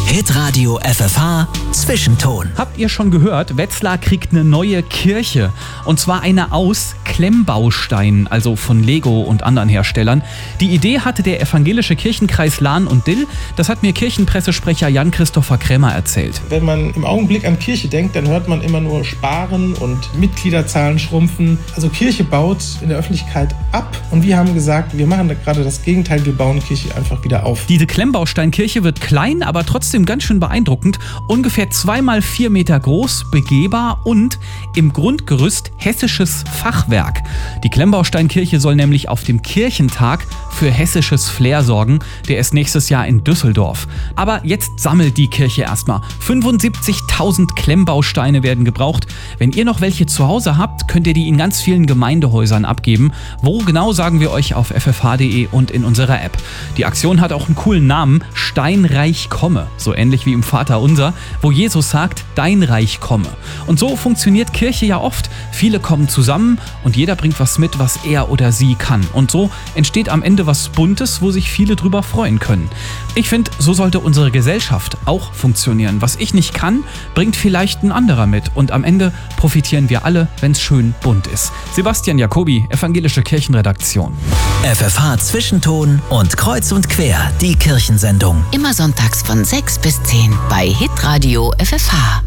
Hitradio FFH Zwischenton. Habt ihr schon gehört, Wetzlar kriegt eine neue Kirche. Und zwar eine aus Klemmbausteinen, also von Lego und anderen Herstellern. Die Idee hatte der evangelische Kirchenkreis Lahn und Dill. Das hat mir Kirchenpressesprecher Jan-Christopher Krämer erzählt. Wenn man im Augenblick an Kirche denkt, dann hört man immer nur Sparen und Mitgliederzahlen schrumpfen. Also Kirche baut in der Öffentlichkeit ab. Und wir haben gesagt, wir machen da gerade das Gegenteil, wir bauen Kirche einfach wieder auf. Diese Klemmbausteinkirche wird klein, aber trotzdem ganz schön beeindruckend. Ungefähr 2 mal 4 Meter groß, begehbar und im Grundgerüst hessisches Fachwerk. Die Klemmbausteinkirche soll nämlich auf dem Kirchentag für hessisches Flair sorgen. Der ist nächstes Jahr in Düsseldorf. Aber jetzt sammelt die Kirche erstmal. 75.000 Klemmbausteine werden gebraucht. Wenn ihr noch welche zu Hause habt, könnt ihr die in ganz vielen Gemeindehäusern abgeben. Wo genau, sagen wir euch auf ffh.de und in unserer App. Die Aktion hat auch einen coolen Namen, Steinreich komme, so ähnlich wie im Vaterunser, wo Jesus sagt, dein Reich komme. Und so funktioniert Kirche ja oft. Viele kommen zusammen und jeder bringt was mit, was er oder sie kann. Und so entsteht am Ende was Buntes, wo sich viele drüber freuen können. Ich finde, so sollte unsere Gesellschaft auch funktionieren. Was ich nicht kann, bringt vielleicht ein anderer mit. Und am Ende profitieren wir alle, wenn es schön bunt ist. Sebastian Jacobi, Evangelische Kirchenredaktion. FFH Zwischenton und Kreuz und Quer, die Kirchensendung. Immer sonntags von 6 bis 10 bei Hitradio FFH.